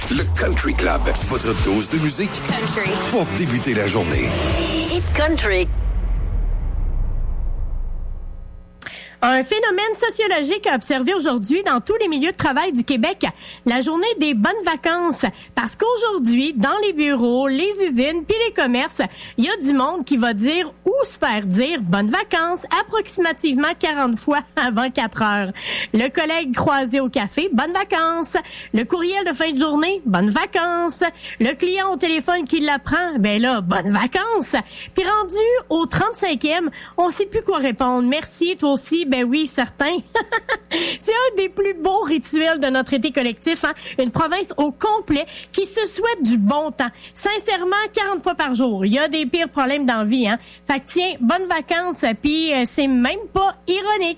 Le Country Club, votre dose de musique Country pour débuter la journée. Hit Country. Un phénomène sociologique observé aujourd'hui dans tous les milieux de travail du Québec, la journée des bonnes vacances. Parce qu'aujourd'hui, dans les bureaux, les usines puis les commerces, il y a du monde qui va dire ou se faire dire bonnes vacances approximativement 40 fois avant 4 heures. Le collègue croisé au café, bonnes vacances. Le courriel de fin de journée, bonnes vacances. Le client au téléphone qui l'apprend, ben là, bonnes vacances. Puis rendu au 35e, on sait plus quoi répondre. Merci, toi aussi. Ben oui, certain. C'est un des plus beaux rituels de notre été collectif, hein? Une province au complet qui se souhaite du bon temps. Sincèrement, 40 fois par jour. Il y a des pires problèmes dans la vie, hein? Fait que tiens, bonnes vacances, puis c'est même pas ironique.